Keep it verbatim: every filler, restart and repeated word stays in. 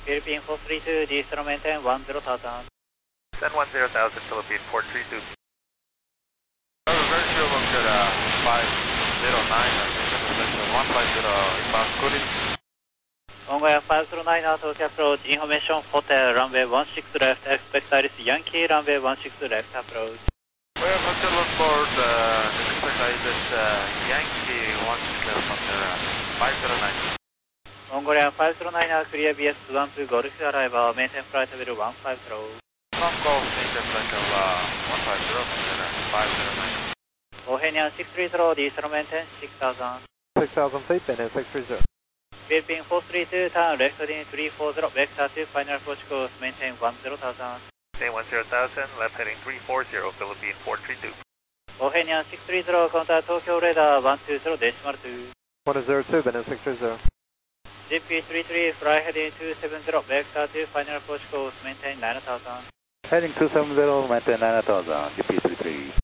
Philippine four three two, G-Star maintain one zero thousand. Send one zero thousand, Philippine four three two. Reverse your look at uh, five zero nine, one five zero, inbound Korea. Ongoing five zero nine, auto approach, information hotel, runway one six left, expect Iris Yankee, runway one six left approach. Well, hotel on board, uh, expect Iris uh, Yankee one six left on the five zero nine. Ongoing five zero nine, clear B S one two Golf arrival, maintain flight level one five zero. From Golf, maintain flight level uh, one five zero, maintain five zero nine. Ohanian six three zero, D-Star maintain six thousand. six thousand feet, maintain six three zero. Philippine four three two, turn left heading three four zero, vector to final approach course, maintain one zero thousand. Maintain one zero thousand, left heading three four zero, Philippine four three two. Ohanian six three zero, contact Tokyo radar one two zero decimal two. one zero two, maintain six three zero. G P three three, fly heading two seven zero, vector to final approach course, maintain nine thousand. Heading two seven zero, maintain nine thousand, G P three three.